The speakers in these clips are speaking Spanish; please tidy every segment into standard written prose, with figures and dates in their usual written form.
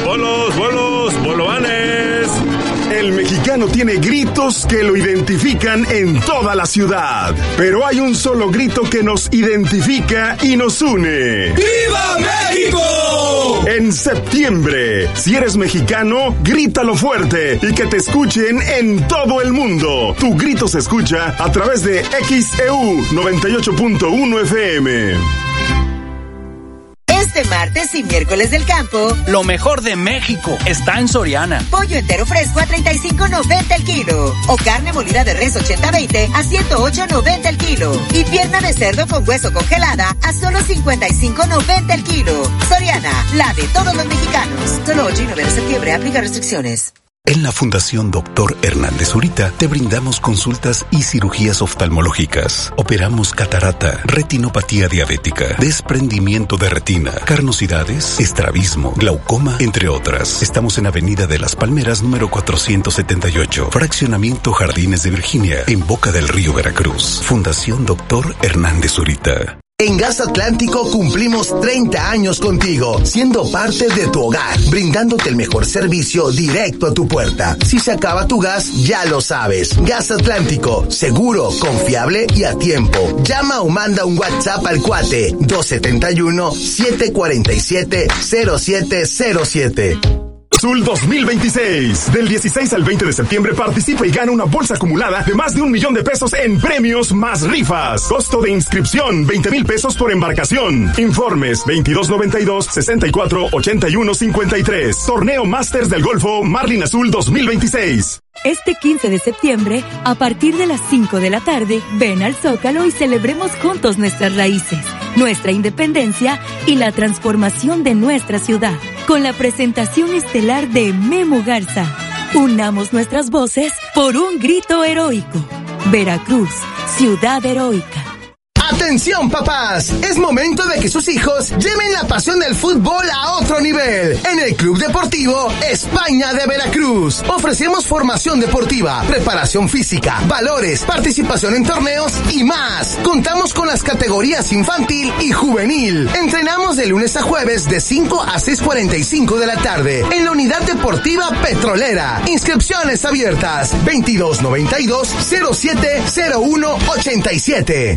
¡Bolovanes! El mexicano tiene gritos que lo identifican en toda la ciudad. Pero hay un solo grito que nos identifica y nos une. ¡Viva México! En septiembre, si eres mexicano, grítalo fuerte y que te escuchen en todo el mundo. Tu grito se escucha a través de XEU 98.1 FM. Este martes y miércoles del campo, lo mejor de México está en Soriana. Pollo entero fresco a $35.90 el kilo. O carne molida de res 80-20 a $108.90 el kilo. Y pierna de cerdo con hueso congelada a solo $55.90 el kilo. Soriana, la de todos los mexicanos. Solo 8 y 9 de septiembre, aplica restricciones. En la Fundación Dr. Hernández Zurita te brindamos consultas y cirugías oftalmológicas. Operamos catarata, retinopatía diabética, desprendimiento de retina, carnosidades, estrabismo, glaucoma, entre otras. Estamos en Avenida de las Palmeras, número 478, Fraccionamiento Jardines de Virginia, en Boca del Río, Veracruz. Fundación Dr. Hernández Zurita. En Gas Atlántico cumplimos 30 años contigo, siendo parte de tu hogar, brindándote el mejor servicio directo a tu puerta. Si se acaba tu gas, ya lo sabes. Gas Atlántico, seguro, confiable y a tiempo. Llama o manda un WhatsApp al cuate 271-747-0707. Azul 2026. Del 16 al 20 de septiembre participa y gana una bolsa acumulada de más de $1 millón en premios más rifas. Costo de inscripción, $20,000 por embarcación. Informes, 2292-648153. Torneo Masters del Golfo Marlin Azul 2026. Este 15 de septiembre, a partir de las 5 de la tarde, ven al Zócalo y celebremos juntos nuestras raíces, nuestra independencia y la transformación de nuestra ciudad, con la presentación estelar de Memo Garza. Unamos nuestras voces por un grito heroico. Veracruz, ciudad heroica. ¡Atención, papás! Es momento de que sus hijos lleven la pasión del fútbol a otro nivel. En el Club Deportivo España de Veracruz ofrecemos formación deportiva, preparación física, valores, participación en torneos y más. Contamos con las categorías infantil y juvenil. Entrenamos de lunes a jueves de 5 a 6:45 de la tarde en la Unidad Deportiva Petrolera. Inscripciones abiertas 2292-070187.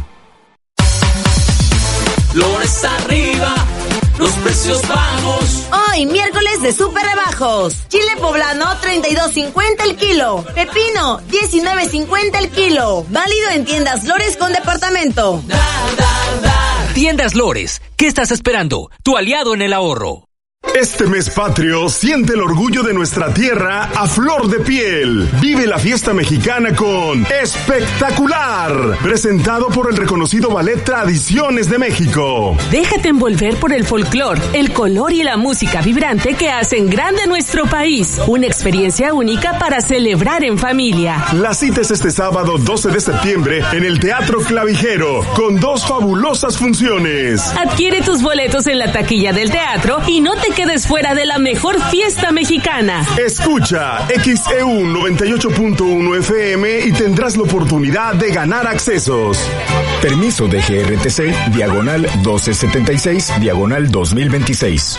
Flores arriba, los precios bajos. Hoy, miércoles de súper rebajos. Chile poblano, $32.50 el kilo. Pepino, $19.50 el kilo. Válido en tiendas Lores con departamento. Tiendas Lores, ¿qué estás esperando? Tu aliado en el ahorro. Este mes patrio, siente el orgullo de nuestra tierra a flor de piel. Vive la fiesta mexicana con Espectacular, presentado por el reconocido Ballet Tradiciones de México. Déjate envolver por el folclor, el color y la música vibrante que hacen grande nuestro país. Una experiencia única para celebrar en familia. La cita es este sábado 12 de septiembre en el Teatro Clavijero, con 2 fabulosas funciones. Adquiere tus boletos en la taquilla del teatro y no te quedes fuera de la mejor fiesta mexicana. Escucha XEU 98.1 FM y tendrás la oportunidad de ganar accesos. Permiso de GRTC, diagonal 1276, diagonal 2026.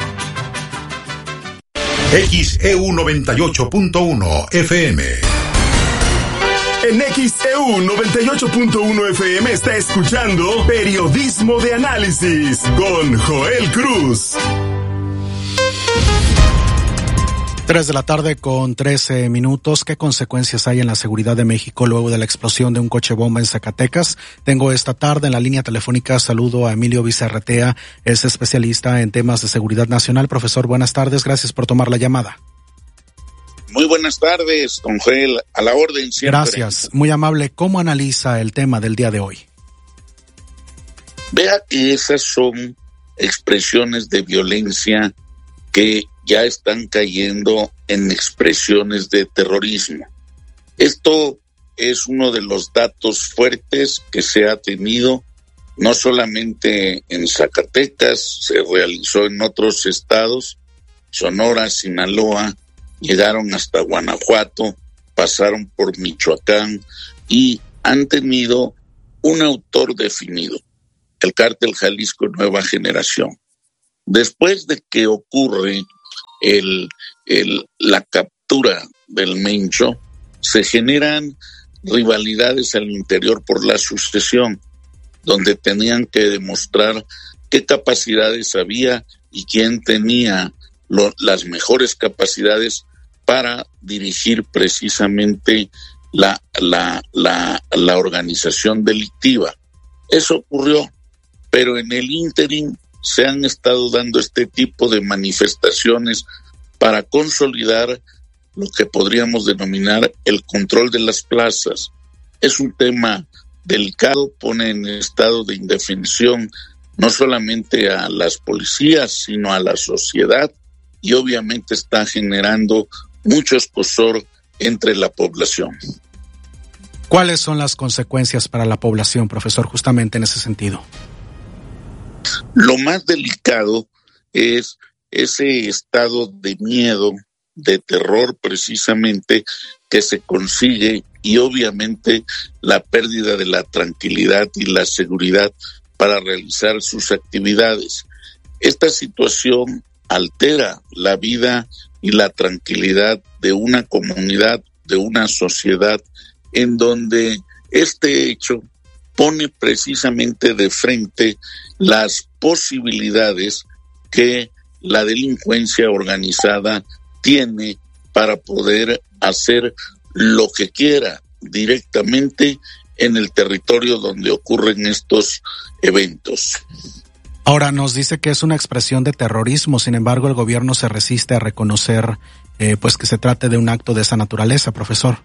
XEU 98.1 FM. En XEU 98.1 FM está escuchando Periodismo de Análisis con Joel Cruz. 3 de la tarde con 13 minutos. ¿Qué consecuencias hay en la seguridad de México luego de la explosión de un coche bomba en Zacatecas? Tengo esta tarde en la línea telefónica, saludo a Emilio Bizarretea, es especialista en temas de seguridad nacional. Profesor, buenas tardes, gracias por tomar la llamada. Muy buenas tardes, don Joel, a la orden siempre. Gracias, muy amable. ¿Cómo analiza el tema del día de hoy? Vea que esas son expresiones de violencia que ya están cayendo en expresiones de terrorismo. Esto es uno de los datos fuertes que se ha tenido, no solamente en Zacatecas, se realizó en otros estados, Sonora, Sinaloa, llegaron hasta Guanajuato, pasaron por Michoacán y han tenido un autor definido, el Cártel Jalisco Nueva Generación. Después de que ocurre la captura del Mencho, se generan rivalidades al interior por la sucesión, donde tenían que demostrar qué capacidades había y quién tenía las mejores capacidades para dirigir precisamente la organización delictiva. Eso ocurrió, pero en el ínterin se han estado dando este tipo de manifestaciones para consolidar lo que podríamos denominar el control de las plazas. Es un tema delicado, pone en estado de indefensión no solamente a las policías, sino a la sociedad, y obviamente está generando mucho escozor entre la población. ¿Cuáles son las consecuencias para la población, profesor, justamente en ese sentido? Lo más delicado es ese estado de miedo, de terror precisamente, que se consigue, y obviamente la pérdida de la tranquilidad y la seguridad para realizar sus actividades. Esta situación altera la vida y la tranquilidad de una comunidad, de una sociedad, en donde este hecho pone precisamente de frente las posibilidades que la delincuencia organizada tiene para poder hacer lo que quiera directamente en el territorio donde ocurren estos eventos. Ahora, nos dice que es una expresión de terrorismo, sin embargo el gobierno se resiste a reconocer pues que se trate de un acto de esa naturaleza, profesor.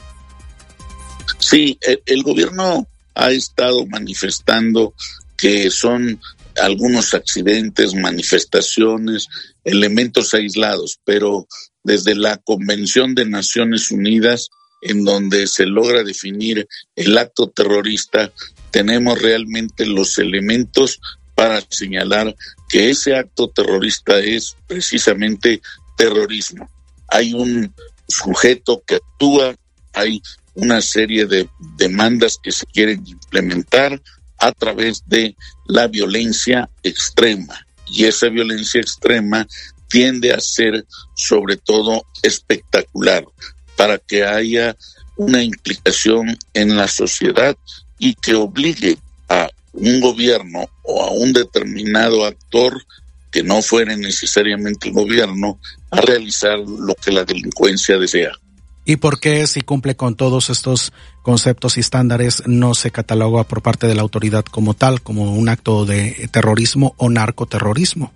Sí, el gobierno ha estado manifestando que son algunos accidentes, manifestaciones, elementos aislados, pero desde la Convención de Naciones Unidas, en donde se logra definir el acto terrorista, tenemos realmente los elementos para señalar que ese acto terrorista es precisamente terrorismo. Hay un sujeto que actúa, hay una serie de demandas que se quieren implementar a través de la violencia extrema, y esa violencia extrema tiende a ser sobre todo espectacular, para que haya una implicación en la sociedad y que obligue a un gobierno o a un determinado actor, que no fuera necesariamente el gobierno, a realizar lo que la delincuencia desea. ¿Y por qué, si cumple con todos estos conceptos y estándares, no se cataloga por parte de la autoridad como tal, como un acto de terrorismo o narcoterrorismo?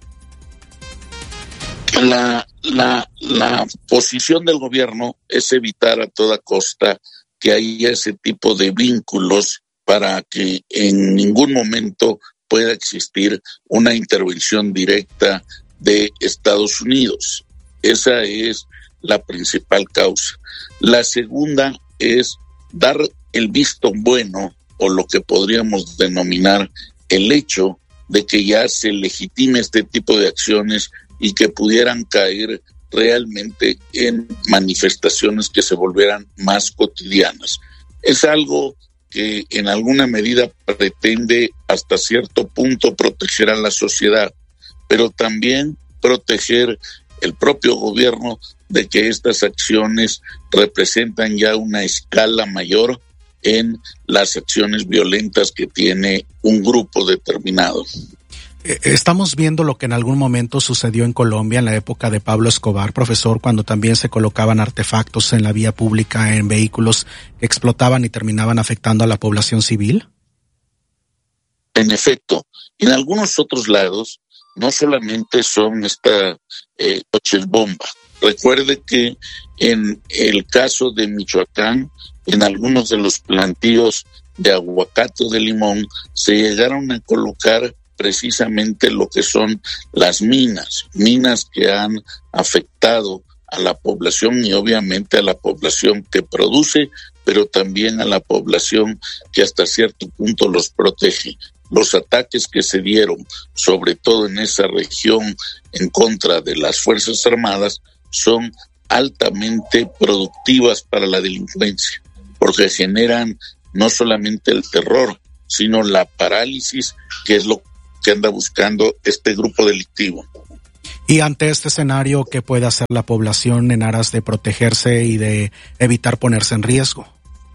La posición del gobierno es evitar a toda costa que haya ese tipo de vínculos para que en ningún momento pueda existir una intervención directa de Estados Unidos. Esa es la principal causa. La segunda es dar el visto bueno, o lo que podríamos denominar el hecho de que ya se legitime este tipo de acciones y que pudieran caer realmente en manifestaciones que se volvieran más cotidianas. Es algo que en alguna medida pretende hasta cierto punto proteger a la sociedad, pero también proteger el propio gobierno de que estas acciones representan ya una escala mayor en las acciones violentas que tiene un grupo determinado. Estamos viendo lo que en algún momento sucedió en Colombia en la época de Pablo Escobar, profesor, cuando también se colocaban artefactos en la vía pública, en vehículos que explotaban y terminaban afectando a la población civil. En efecto, en algunos otros lados no solamente son estas coches bomba. Recuerde que en el caso de Michoacán, en algunos de los plantíos de aguacate o de limón, se llegaron a colocar precisamente lo que son las minas que han afectado a la población, y obviamente a la población que produce, pero también a la población que hasta cierto punto los protege. Los ataques que se dieron, sobre todo en esa región, en contra de las Fuerzas Armadas, son altamente productivas para la delincuencia, porque generan no solamente el terror, sino la parálisis, que es lo que anda buscando este grupo delictivo. Y ante este escenario, ¿qué puede hacer la población en aras de protegerse y de evitar ponerse en riesgo?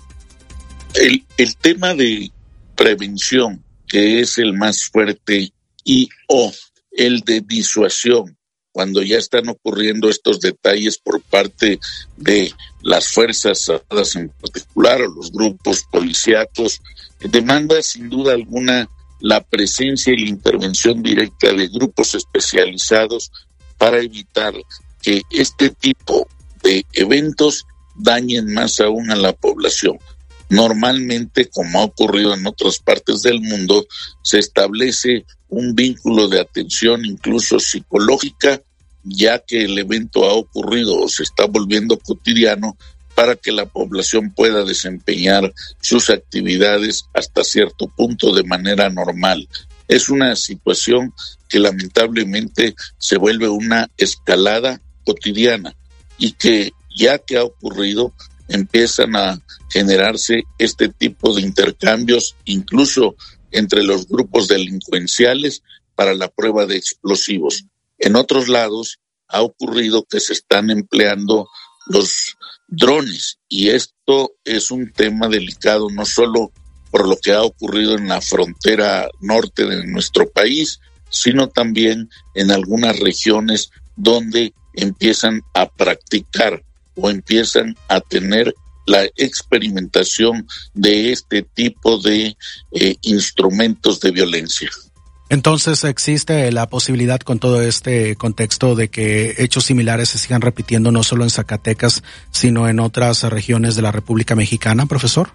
El tema de prevención, que es el más fuerte, y el de disuasión, cuando ya están ocurriendo estos detalles por parte de las Fuerzas Armadas en particular, o los grupos policíacos, demanda sin duda alguna la presencia y la intervención directa de grupos especializados para evitar que este tipo de eventos dañen más aún a la población. Normalmente, como ha ocurrido en otras partes del mundo, se establece un vínculo de atención, incluso psicológica, ya que el evento ha ocurrido o se está volviendo cotidiano, para que la población pueda desempeñar sus actividades hasta cierto punto de manera normal. Es una situación que lamentablemente se vuelve una escalada cotidiana y que, ya que ha ocurrido, empiezan a generarse este tipo de intercambios, incluso entre los grupos delincuenciales, para la prueba de explosivos. En otros lados ha ocurrido que se están empleando los drones, y esto es un tema delicado, no solo por lo que ha ocurrido en la frontera norte de nuestro país, sino también en algunas regiones donde empiezan a practicar o empiezan a tener la experimentación de este tipo de instrumentos de violencia. Entonces, ¿existe la posibilidad con todo este contexto de que hechos similares se sigan repitiendo no solo en Zacatecas, sino en otras regiones de la República Mexicana, profesor?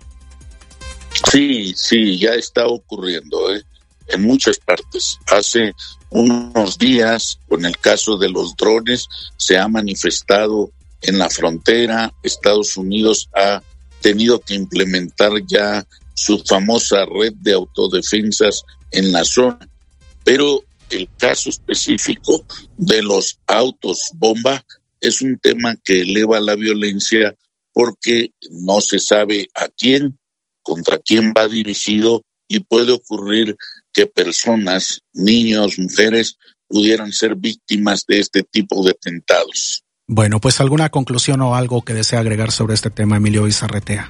Sí, ya está ocurriendo, en muchas partes. Hace unos días, con el caso de los drones, se ha manifestado en la frontera. Estados Unidos ha tenido que implementar ya su famosa red de autodefensas en la zona. Pero el caso específico de los autos bomba es un tema que eleva la violencia, porque no se sabe a quién, contra quién va dirigido, y puede ocurrir que personas, niños, mujeres, pudieran ser víctimas de este tipo de atentados. Bueno, pues alguna conclusión o algo que desea agregar sobre este tema, Emilio Bizarretea.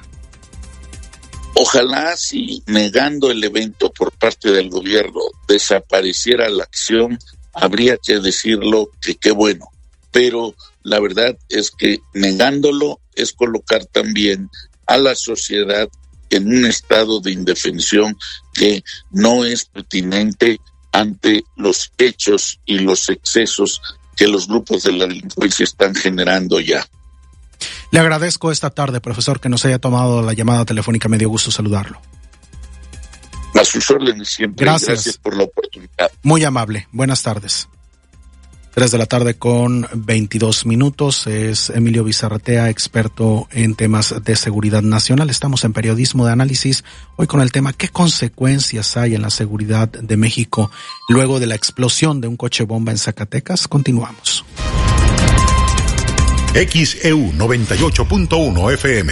Ojalá, si negando el evento por parte del gobierno desapareciera la acción, habría que decirlo que qué bueno. Pero la verdad es que negándolo es colocar también a la sociedad en un estado de indefensión que no es pertinente ante los hechos y los excesos que los grupos de la delincuencia están generando ya. Le agradezco esta tarde, profesor, que nos haya tomado la llamada telefónica. Me dio gusto saludarlo. A sus órdenes siempre. Gracias por la oportunidad. Muy amable. Buenas tardes. 3:22 p.m. Es Emilio Bizarretea, experto en temas de seguridad nacional. Estamos en Periodismo de Análisis, hoy con el tema ¿qué consecuencias hay en la seguridad de México luego de la explosión de un coche bomba en Zacatecas? Continuamos. XEU 98.1 FM.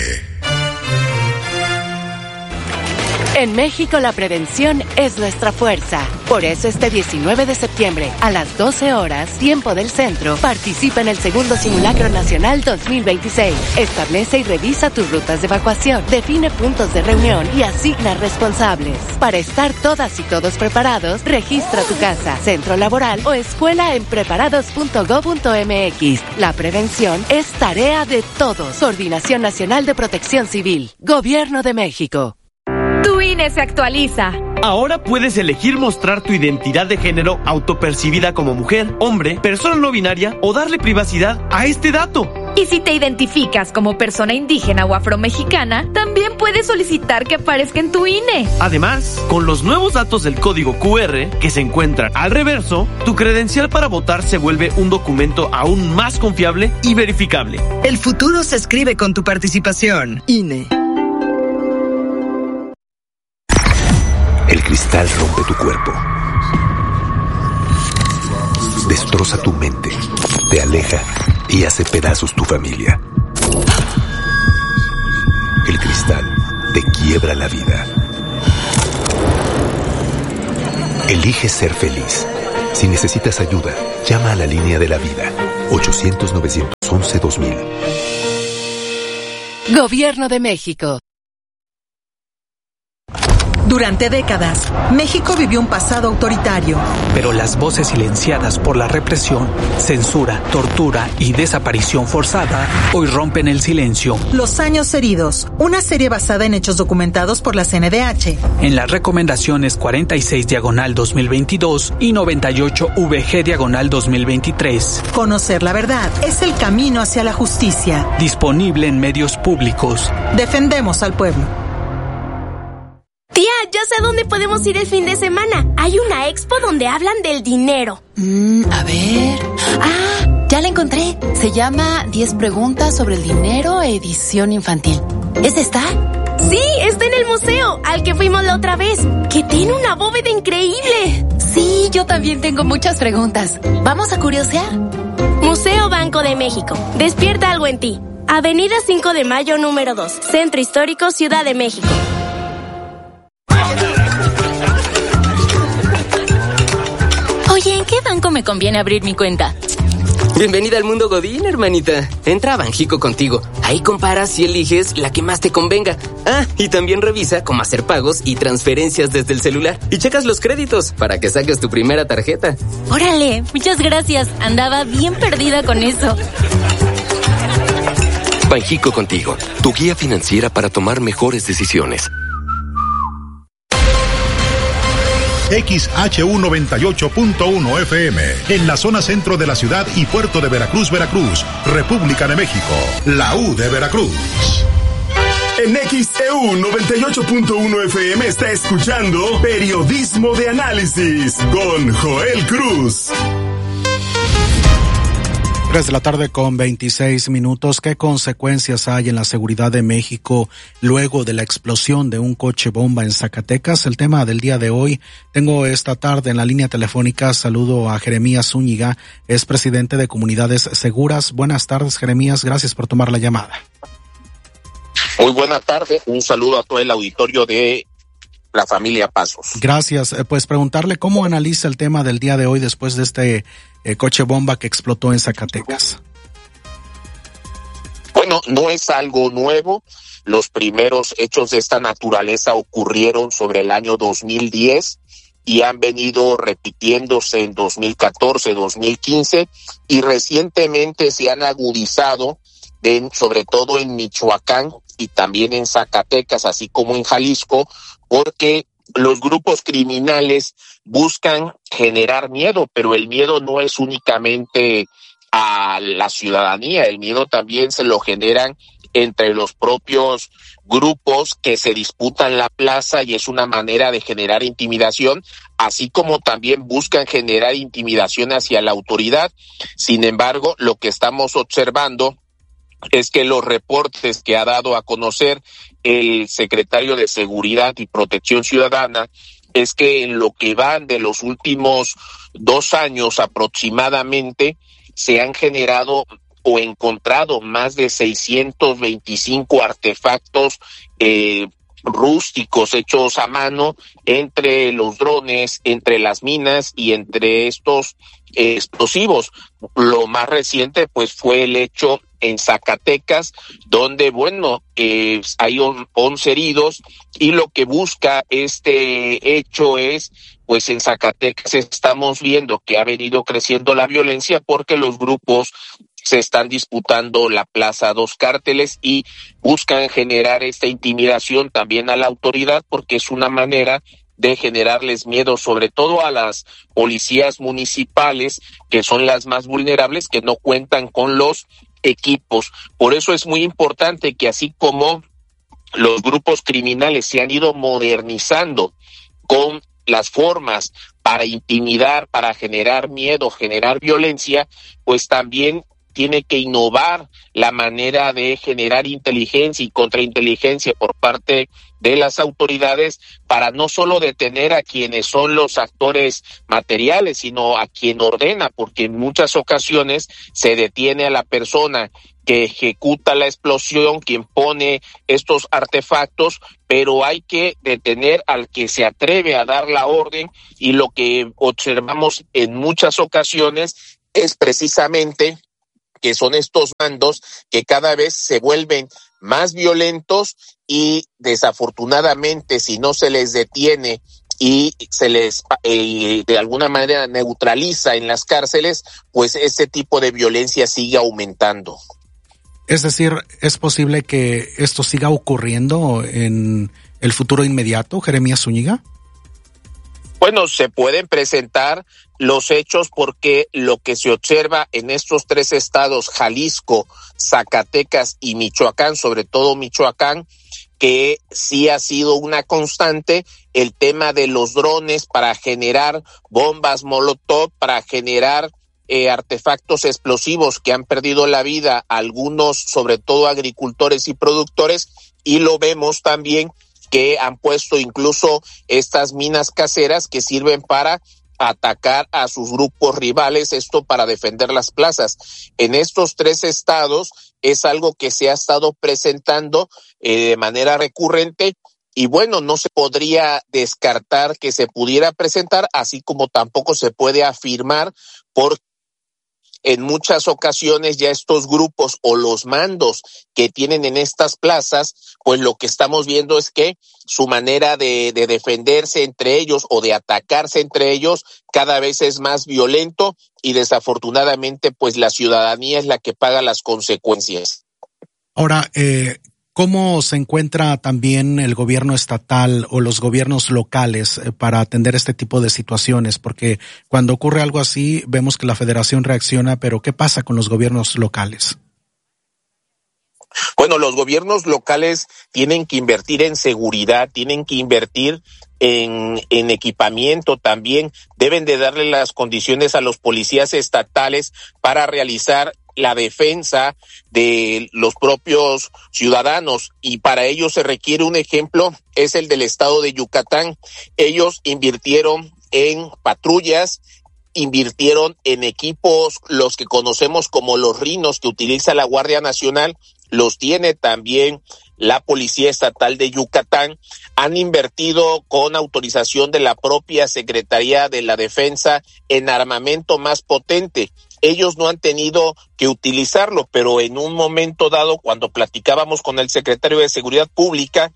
En México la prevención es nuestra fuerza. Por eso este 19 de septiembre a las 12 horas, tiempo del centro, participa en el segundo Simulacro Nacional 2026. Establece y revisa tus rutas de evacuación, define puntos de reunión y asigna responsables. Para estar todas y todos preparados, registra tu casa, centro laboral o escuela en preparados.go.mx. La prevención es tarea de todos. Coordinación Nacional de Protección Civil. Gobierno de México. Tu INE se actualiza. Ahora puedes elegir mostrar tu identidad de género autopercibida como mujer, hombre, persona no binaria o darle privacidad a este dato. Y si te identificas como persona indígena o afromexicana, también puedes solicitar que aparezca en tu INE. Además, con los nuevos datos del código QR que se encuentran al reverso, tu credencial para votar se vuelve un documento aún más confiable y verificable. El futuro se escribe con tu participación. INE. El cristal rompe tu cuerpo, destroza tu mente, te aleja y hace pedazos tu familia. El cristal te quiebra la vida. Elige ser feliz. Si necesitas ayuda, llama a la línea de la vida. 800-911-2000. Gobierno de México. Durante décadas, México vivió un pasado autoritario. Pero las voces silenciadas por la represión, censura, tortura y desaparición forzada hoy rompen el silencio. Los años heridos, una serie basada en hechos documentados por la CNDH. En las recomendaciones 46/2022 y 98VG/2023. Conocer la verdad es el camino hacia la justicia. Disponible en medios públicos. Defendemos al pueblo. Tía, ya sé dónde podemos ir el fin de semana. Hay una expo donde hablan del dinero. A ver... ¡Ah! Ya la encontré. Se llama 10 preguntas sobre el dinero, edición infantil. ¿Esta está? Sí, está en el museo, al que fuimos la otra vez, que tiene una bóveda increíble. Sí, yo también tengo muchas preguntas. ¿Vamos a curiosear? Museo Banco de México. Despierta algo en ti. Avenida 5 de Mayo, número 2. Centro Histórico, Ciudad de México. Oye, ¿en qué banco me conviene abrir mi cuenta? Bienvenida al mundo Godín, hermanita. Entra a Banjico Contigo. Ahí comparas y eliges la que más te convenga. Ah, y también revisa cómo hacer pagos y transferencias desde el celular. Y checas los créditos para que saques tu primera tarjeta. Órale, muchas gracias. Andaba bien perdida con eso. Banjico Contigo, tu guía financiera para tomar mejores decisiones. XHU98.1 FM, en la zona centro de la ciudad y puerto de Veracruz, Veracruz, República de México, la U de Veracruz. En XEU 98.1 FM está escuchando Periodismo de Análisis con Joel Cruz. 3 de la tarde con 26 minutos. ¿Qué consecuencias hay en la seguridad de México luego de la explosión de un coche bomba en Zacatecas? El tema del día de hoy. Tengo esta tarde en la línea telefónica, saludo a Jeremías Zúñiga, es presidente de Comunidades Seguras. Buenas tardes, Jeremías, gracias por tomar la llamada. Muy buena tarde, un saludo a todo el auditorio de la familia Pasos. Gracias, pues preguntarle cómo analiza el tema del día de hoy después de este coche bomba que explotó en Zacatecas. Bueno, no es algo nuevo. Los primeros hechos de esta naturaleza ocurrieron sobre el año 2010 y han venido repitiéndose en 2014, 2015 y recientemente se han agudizado, sobre todo en Michoacán y también en Zacatecas, así como en Jalisco, porque los grupos criminales buscan generar miedo, pero el miedo no es únicamente a la ciudadanía, el miedo también se lo generan entre los propios grupos que se disputan la plaza y es una manera de generar intimidación, así como también buscan generar intimidación hacia la autoridad. Sin embargo, lo que estamos observando es que los reportes que ha dado a conocer el secretario de Seguridad y Protección Ciudadana es que en lo que van de los últimos 2 años aproximadamente se han generado o encontrado más de 625 artefactos rústicos hechos a mano entre los drones, entre las minas y entre estos explosivos. Lo más reciente pues fue el hecho en Zacatecas, donde hay 11 heridos y lo que busca este hecho es, pues en Zacatecas estamos viendo que ha venido creciendo la violencia porque los grupos se están disputando la plaza, 2 cárteles y buscan generar esta intimidación también a la autoridad porque es una manera de generarles miedo, sobre todo a las policías municipales, que son las más vulnerables, que no cuentan con los equipos. Por eso es muy importante que así como los grupos criminales se han ido modernizando con las formas para intimidar, para generar miedo, generar violencia, pues también tiene que innovar la manera de generar inteligencia y contrainteligencia por parte de las autoridades para no solo detener a quienes son los actores materiales, sino a quien ordena, porque en muchas ocasiones se detiene a la persona que ejecuta la explosión, quien pone estos artefactos, pero hay que detener al que se atreve a dar la orden, y lo que observamos en muchas ocasiones es precisamente que son estos bandos que cada vez se vuelven más violentos y desafortunadamente si no se les detiene y se les de alguna manera neutraliza en las cárceles, pues este tipo de violencia sigue aumentando. Es decir, ¿es posible que esto siga ocurriendo en el futuro inmediato, Jeremías Zúñiga? Bueno, se pueden presentar los hechos porque lo que se observa en estos 3 estados, Jalisco, Zacatecas y Michoacán, sobre todo Michoacán, que sí ha sido una constante, el tema de los drones para generar bombas molotov, para generar artefactos explosivos que han perdido la vida algunos, sobre todo agricultores y productores, y lo vemos también que han puesto incluso estas minas caseras que sirven para atacar a sus grupos rivales, esto para defender las plazas. En estos 3 estados es algo que se ha estado presentando de manera recurrente, y bueno, no se podría descartar que se pudiera presentar, así como tampoco se puede afirmar, porque en muchas ocasiones ya estos grupos o los mandos que tienen en estas plazas, pues lo que estamos viendo es que su manera de defenderse entre ellos o de atacarse entre ellos cada vez es más violento, y desafortunadamente pues la ciudadanía es la que paga las consecuencias. Ahora, ¿cómo se encuentra también el gobierno estatal o los gobiernos locales para atender este tipo de situaciones? Porque cuando ocurre algo así, vemos que la federación reacciona, pero ¿qué pasa con los gobiernos locales? Bueno, los gobiernos locales tienen que invertir en seguridad, tienen que invertir en equipamiento también, deben de darle las condiciones a los policías estatales para realizar la defensa de los propios ciudadanos, y para ello se requiere un ejemplo, es el del estado de Yucatán. Ellos invirtieron en patrullas, invirtieron en equipos, los que conocemos como los rinos que utiliza la Guardia Nacional, los tiene también la Policía Estatal de Yucatán. Han invertido con autorización de la propia Secretaría de la Defensa en armamento más potente. Ellos no han tenido que utilizarlo, pero en un momento dado, cuando platicábamos con el secretario de Seguridad Pública,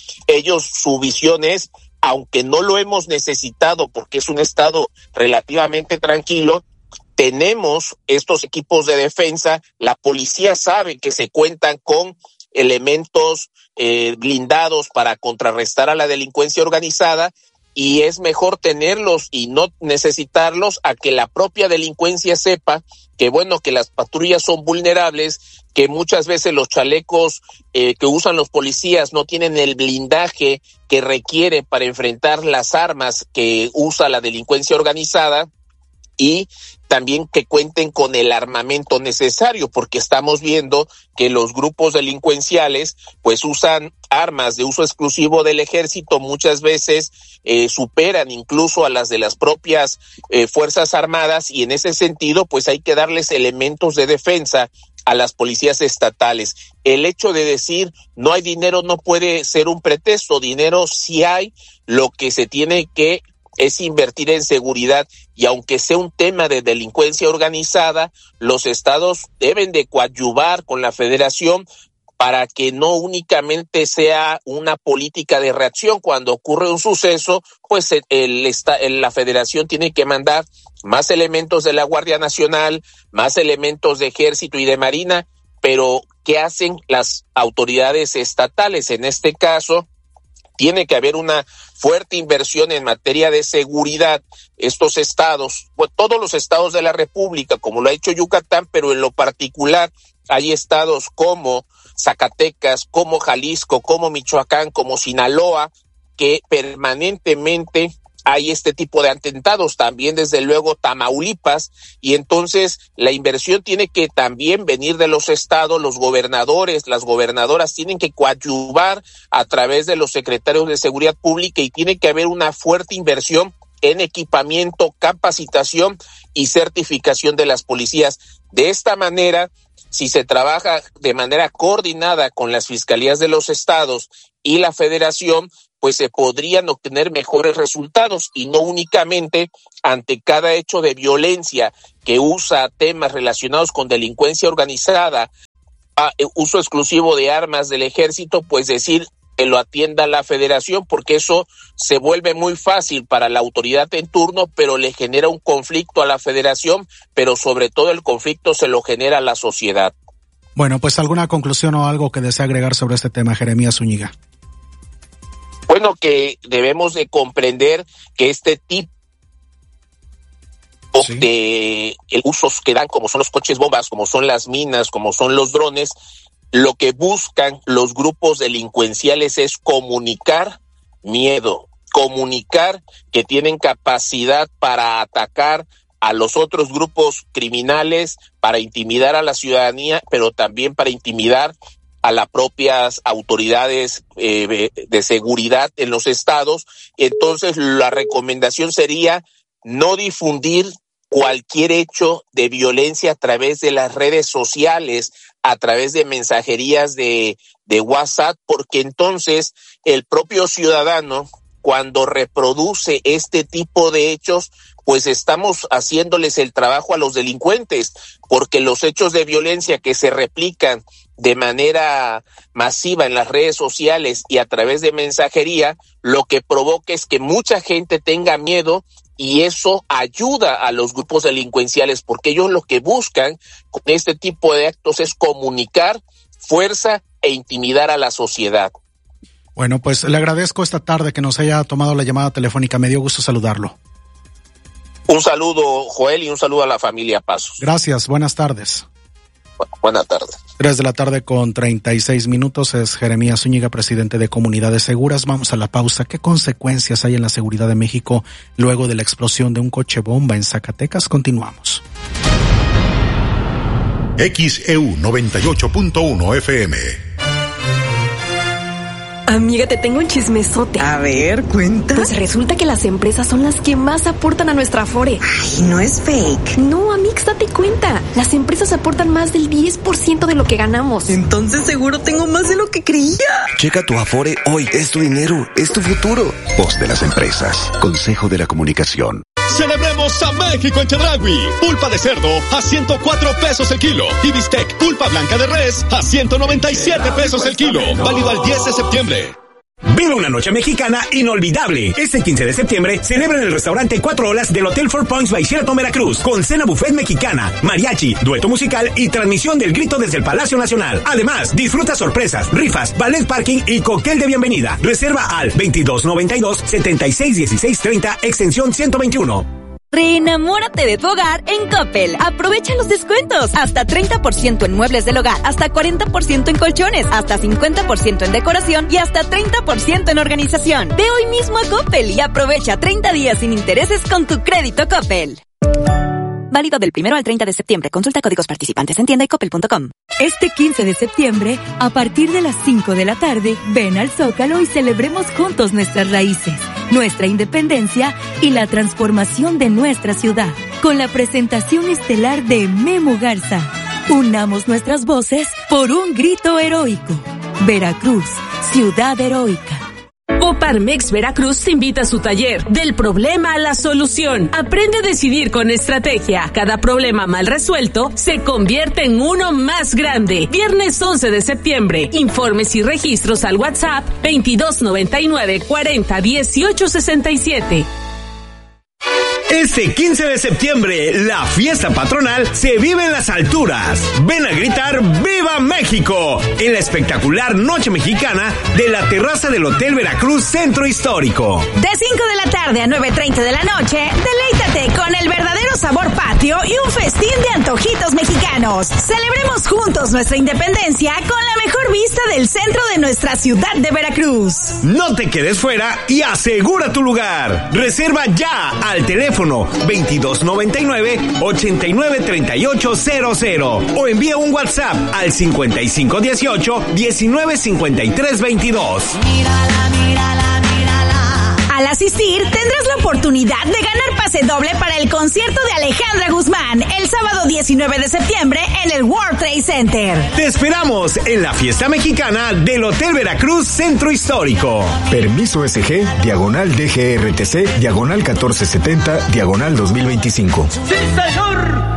su visión es, aunque no lo hemos necesitado porque es un estado relativamente tranquilo, tenemos estos equipos de defensa, la policía sabe que se cuentan con elementos blindados para contrarrestar a la delincuencia organizada, y es mejor tenerlos y no necesitarlos a que la propia delincuencia sepa que bueno, que las patrullas son vulnerables, que muchas veces los chalecos que usan los policías no tienen el blindaje que requiere para enfrentar las armas que usa la delincuencia organizada, y también que cuenten con el armamento necesario, porque estamos viendo que los grupos delincuenciales pues usan armas de uso exclusivo del ejército, muchas veces superan incluso a las de las propias Fuerzas Armadas, y en ese sentido pues hay que darles elementos de defensa a las policías estatales. El hecho de decir no hay dinero no puede ser un pretexto, dinero sí hay, lo que se tiene que es invertir en seguridad, y aunque sea un tema de delincuencia organizada, los estados deben de coadyuvar con la federación para que no únicamente sea una política de reacción. Cuando ocurre un suceso, pues la federación tiene que mandar más elementos de la Guardia Nacional, más elementos de Ejército y de Marina, pero ¿qué hacen las autoridades estatales? En este caso, tiene que haber una fuerte inversión en materia de seguridad. Estos estados, pues todos los estados de la República, como lo ha hecho Yucatán, pero en lo particular hay estados como Zacatecas, como Jalisco, como Michoacán, como Sinaloa, que permanentemente hay este tipo de atentados, también desde luego Tamaulipas, y entonces la inversión tiene que también venir de los estados, los gobernadores, las gobernadoras tienen que coadyuvar a través de los secretarios de Seguridad Pública, y tiene que haber una fuerte inversión en equipamiento, capacitación y certificación de las policías. De esta manera si se trabaja de manera coordinada con las fiscalías de los estados y la federación, pues se podrían obtener mejores resultados y no únicamente ante cada hecho de violencia que usa temas relacionados con delincuencia organizada, uso exclusivo de armas del ejército, pues decir que lo atienda la federación, porque eso se vuelve muy fácil para la autoridad en turno, pero le genera un conflicto a la federación, pero sobre todo el conflicto se lo genera a la sociedad. Bueno, pues alguna conclusión o algo que desea agregar sobre este tema, Jeremías Zúñiga. Bueno, que debemos de comprender que este tipo de usos que dan, como son los coches bombas, como son las minas, como son los drones, lo que buscan los grupos delincuenciales es comunicar miedo, comunicar que tienen capacidad para atacar a los otros grupos criminales, para intimidar a la ciudadanía, pero también para intimidar a las propias autoridades de seguridad en los estados. Entonces, la recomendación sería no difundir cualquier hecho de violencia a través de las redes sociales, a través de mensajerías de WhatsApp, porque entonces el propio ciudadano, cuando reproduce este tipo de hechos, pues estamos haciéndoles el trabajo a los delincuentes, porque los hechos de violencia que se replican de manera masiva en las redes sociales y a través de mensajería, lo que provoca es que mucha gente tenga miedo, y eso ayuda a los grupos delincuenciales, porque ellos lo que buscan con este tipo de actos es comunicar fuerza e intimidar a la sociedad. Bueno, pues le agradezco esta tarde que nos haya tomado la llamada telefónica. Me dio gusto saludarlo. Un saludo, Joel, y un saludo a la familia Pasos. Gracias, buenas tardes. Buenas tardes. 3:36 p.m. Es Jeremías Zúñiga, presidente de Comunidades Seguras. Vamos a la pausa. ¿Qué consecuencias hay en la seguridad de México luego de la explosión de un coche bomba en Zacatecas? Continuamos. XEU 98.1 FM. Amiga, te tengo un chismesote. A ver, cuenta. Pues resulta que las empresas son las que más aportan a nuestra Afore. Ay, no es fake. No, Amix, date cuenta. Las empresas aportan más del 10% de lo que ganamos. Entonces seguro tengo más de lo que creía. Checa tu Afore hoy. Es tu dinero, es tu futuro. Voz de las empresas. Consejo de la Comunicación. Celebremos a México en Chedraui. Pulpa de cerdo a 104 pesos el kilo. Y bistec pulpa blanca de res a 197 pesos el kilo. Válido al 10 de septiembre. Vive una noche mexicana inolvidable. Este 15 de septiembre celebra en el restaurante 4 Olas del Hotel Four Points by Sheraton Veracruz, con cena buffet mexicana, mariachi, dueto musical y transmisión del grito desde el Palacio Nacional. Además, disfruta sorpresas, rifas, ballet parking y cóctel de bienvenida. Reserva al 2292-761630, extensión 121. Reenamórate de tu hogar en Coppel. Aprovecha los descuentos. Hasta 30% en muebles del hogar, hasta 40% en colchones, hasta 50% en decoración y hasta 30% en organización. Ve hoy mismo a Coppel y aprovecha 30 días sin intereses con tu crédito Coppel. Válido del 1 al 30 de septiembre. Consulta códigos participantes en tienda y coppel.com. Este 15 de septiembre, a partir de las 5 de la tarde, ven al Zócalo y celebremos juntos nuestras raíces, nuestra independencia y la transformación de nuestra ciudad, con la presentación estelar de Memo Garza. Unamos nuestras voces por un grito heroico. Veracruz, ciudad heroica. Coparmex Veracruz te invita a su taller Del problema a la solución. Aprende a decidir con estrategia. Cada problema mal resuelto se convierte en uno más grande. Viernes 11 de septiembre. Informes y registros al WhatsApp 2299 40 18 67. Este 15 de septiembre, la fiesta patronal se vive en las alturas. Ven a gritar ¡Viva México! En la espectacular Noche Mexicana de la terraza del Hotel Veracruz Centro Histórico. De 5 de la tarde a 9:30 de la noche, deleítate con el verdadero sabor patrio y un festín de antojitos mexicanos. Celebremos juntos nuestra independencia con la mejor vista del centro de nuestra ciudad de Veracruz. No te quedes fuera y asegura tu lugar. Reserva ya al teléfono 2299-893800 o envía un WhatsApp al 5518-195322. Al asistir, tendrás la oportunidad de ganar Primer pase doble para el concierto de Alejandra Guzmán el sábado 19 de septiembre en el World Trade Center. Te esperamos en la fiesta mexicana del Hotel Veracruz Centro Histórico. Permiso SG, diagonal DGRTC, diagonal 1470, diagonal 2025. ¡Sí, señor!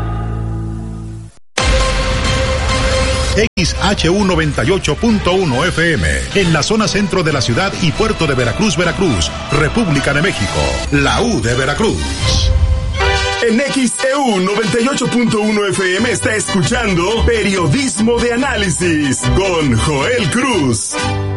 XHU 98.1 FM, en la zona centro de la ciudad y puerto de Veracruz, Veracruz, República de México, la U de Veracruz. En XEU 98.1 FM está escuchando Periodismo de Análisis con Joel Cruz.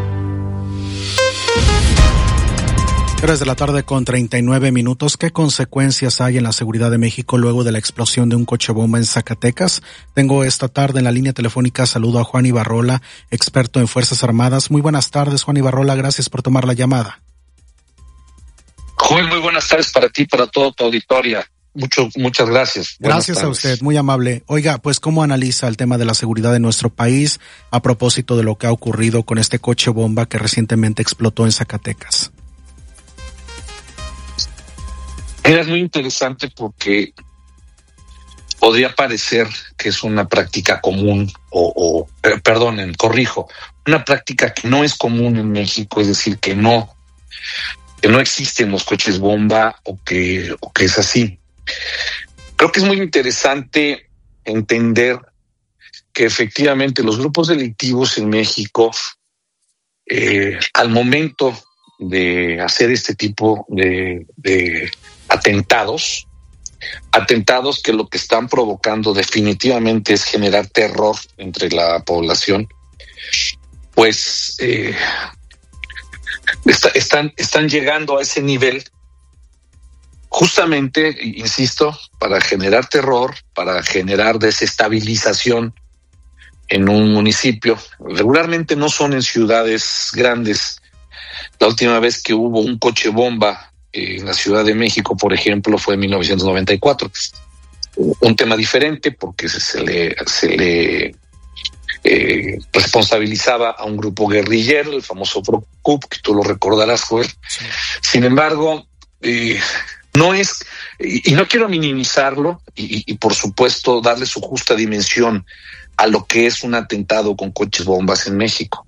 3 de la tarde con 39 minutos. ¿Qué consecuencias hay en la seguridad de México luego de la explosión de un coche bomba en Zacatecas? Tengo esta tarde en la línea telefónica, saludo a Juan Ibarrola, experto en Fuerzas Armadas. Muy buenas tardes, Juan Ibarrola, gracias por tomar la llamada. Joel, muy buenas tardes para ti, para todo tu auditoria. Muchas gracias. Gracias a usted, muy amable. Oiga, pues ¿cómo analiza el tema de la seguridad de nuestro país a propósito de lo que ha ocurrido con este coche bomba que recientemente explotó en Zacatecas? Es muy interesante porque podría parecer que es una práctica común una práctica que no es común en México, es decir, que no existen los coches bomba o que es así. Creo que es muy interesante entender que efectivamente los grupos delictivos en México, al momento de hacer este tipo de atentados que lo que están provocando definitivamente es generar terror entre la población, pues están llegando a ese nivel justamente, insisto, para generar terror, para generar desestabilización en un municipio. Regularmente no son en ciudades grandes. La última vez que hubo un coche bomba en la Ciudad de México, por ejemplo, fue en 1994. Un tema diferente porque se le responsabilizaba a un grupo guerrillero, el famoso PROCUP, que tú lo recordarás, Joel. Sí. Sin embargo, no es, y no quiero minimizarlo, y por supuesto darle su justa dimensión a lo que es un atentado con coches bombas en México.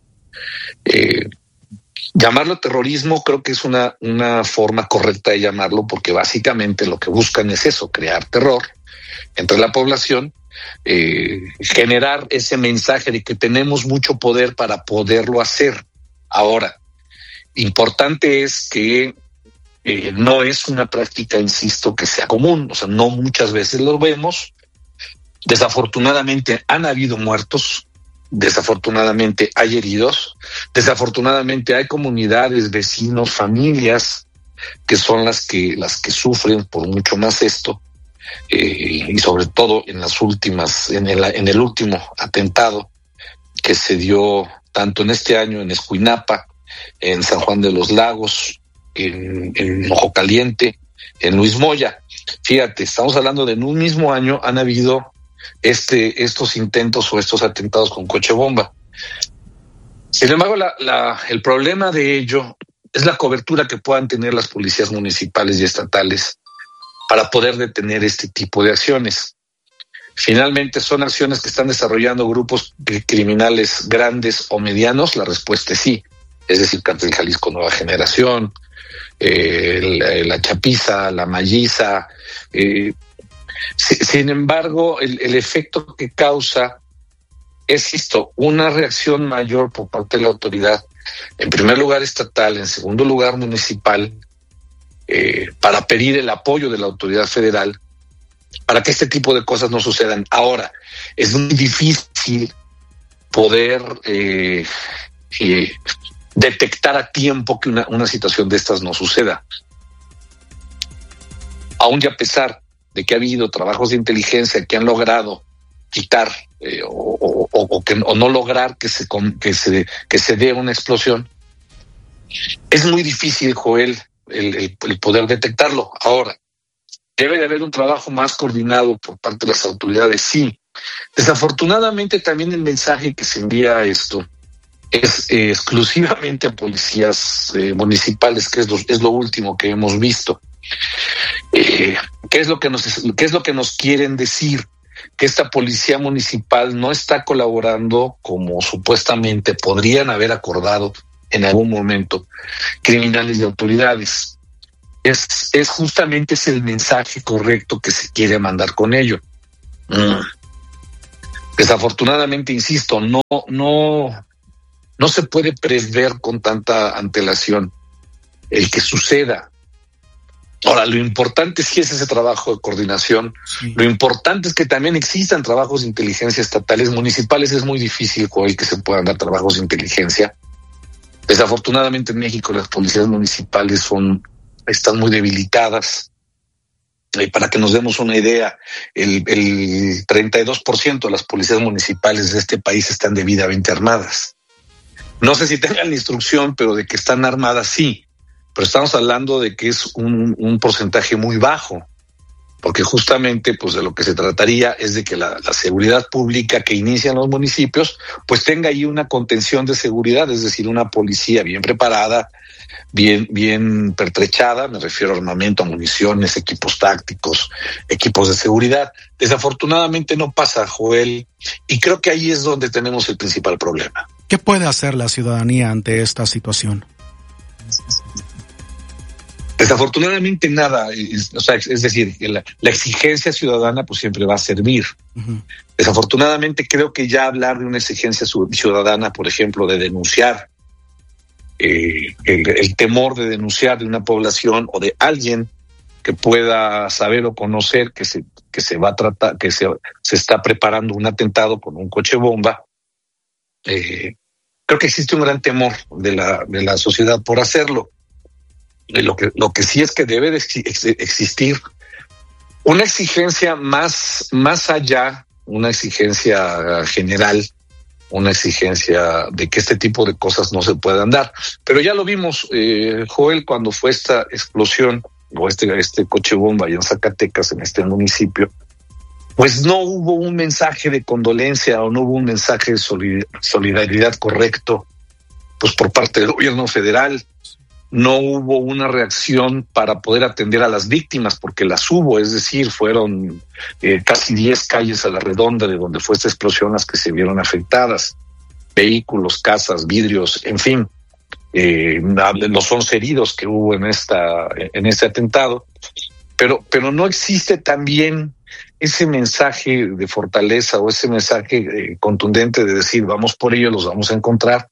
Llamarlo terrorismo creo que es una forma correcta de llamarlo, porque básicamente lo que buscan es eso, crear terror entre la población, generar ese mensaje de que tenemos mucho poder para poderlo hacer. Ahora, importante es que no es una práctica, insisto, que sea común, o sea, no muchas veces lo vemos. Desafortunadamente han habido muertos, desafortunadamente hay heridos, desafortunadamente hay comunidades, vecinos, familias que son las que sufren por mucho más esto, y sobre todo en las últimas, en el último atentado que se dio tanto en este año en Escuinapa, en San Juan de los Lagos, en Ojo Caliente, en Luis Moya. Fíjate, estamos hablando de en un mismo año han habido estos intentos o estos atentados con coche bomba. Sin embargo, el problema de ello es la cobertura que puedan tener las policías municipales y estatales para poder detener este tipo de acciones. Finalmente, ¿son acciones que están desarrollando grupos criminales grandes o medianos? La respuesta es sí. Es decir, Cártel Jalisco Nueva Generación, la Chapiza, la Malliza. Sin embargo, el efecto que causa es esto, una reacción mayor por parte de la autoridad, en primer lugar estatal, en segundo lugar municipal, para pedir el apoyo de la autoridad federal para que este tipo de cosas no sucedan. Ahora, es muy difícil poder detectar a tiempo que una situación de estas no suceda. Aún y a pesar de que ha habido trabajos de inteligencia que han logrado quitar o no lograr que se dé una explosión, es muy difícil, Joel, el poder detectarlo. Ahora, debe de haber un trabajo más coordinado por parte de las autoridades, sí. Desafortunadamente también el mensaje que se envía a esto es exclusivamente a policías municipales, que es lo último que hemos visto. ¿Qué es lo que nos quieren decir? Que esta policía municipal no está colaborando como supuestamente podrían haber acordado en algún momento criminales y autoridades. Es justamente ese el mensaje correcto que se quiere mandar con ello. Desafortunadamente, insisto, no se puede prever con tanta antelación el que suceda. Ahora, lo importante sí es ese trabajo de coordinación. Sí. Lo importante es que también existan trabajos de inteligencia estatales. Municipales es muy difícil hoy que se puedan dar trabajos de inteligencia. Desafortunadamente en México las policías municipales están muy debilitadas. Para que nos demos una idea, el 32% de las policías municipales de este país están debidamente armadas. No sé si tengan la instrucción, pero de que están armadas sí. Pero estamos hablando de que es un porcentaje muy bajo, porque justamente pues de lo que se trataría es de que la seguridad pública que inicia en los municipios pues tenga ahí una contención de seguridad, es decir, una policía bien preparada, bien pertrechada, me refiero a armamento, a municiones, equipos tácticos, equipos de seguridad. Desafortunadamente no pasa, Joel, y creo que ahí es donde tenemos el principal problema. ¿Qué puede hacer la ciudadanía ante esta situación? Desafortunadamente nada, es decir, la exigencia ciudadana pues siempre va a servir. Uh-huh. Desafortunadamente creo que ya hablar de una exigencia ciudadana, por ejemplo, de denunciar, el temor de denunciar de una población o de alguien que pueda saber o conocer que se va a tratar, que se está preparando un atentado con un coche bomba, creo que existe un gran temor de la sociedad por hacerlo. Lo que sí es que debe de existir una exigencia más allá, una exigencia general, una exigencia de que este tipo de cosas no se puedan dar. Pero ya lo vimos, Joel, cuando fue esta explosión o este coche bomba allá en Zacatecas, en este municipio, pues no hubo un mensaje de condolencia o no hubo un mensaje de solidaridad correcto, pues por parte del gobierno federal. No hubo una reacción para poder atender a las víctimas, porque las hubo, es decir, fueron casi 10 calles a la redonda de donde fue esta explosión las que se vieron afectadas. Vehículos, casas, vidrios, en fin, los 11 heridos que hubo en este atentado. Pero no existe también ese mensaje de fortaleza o ese mensaje contundente de decir, vamos por ello, los vamos a encontrar